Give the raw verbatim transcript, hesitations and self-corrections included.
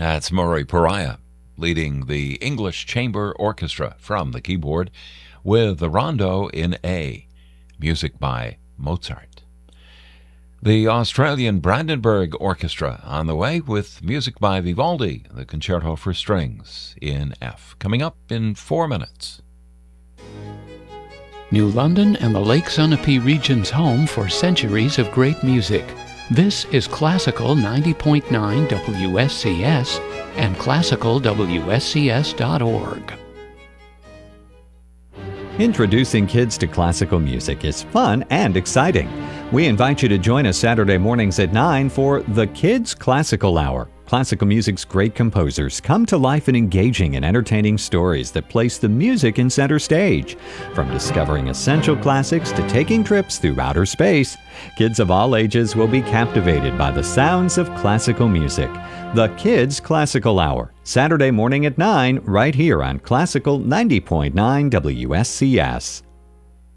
That's Murray Pariah leading the English Chamber Orchestra from the keyboard with the Rondo in A, music by Mozart. The Australian Brandenburg Orchestra on the way with music by Vivaldi, the Concerto for Strings in F, coming up in four minutes. New London and the Lake Sunapee region's home for centuries of great music. This is Classical ninety point nine W S C S and classical W S C S dot org. Introducing kids to classical music is fun and exciting. We invite you to join us Saturday mornings at nine for the Kids Classical Hour. Classical music's great composers come to life in engaging and entertaining stories that place the music in center stage. From discovering essential classics to taking trips through outer space, kids of all ages will be captivated by the sounds of classical music. The Kids Classical Hour, Saturday morning at nine, right here on Classical ninety point nine W S C S.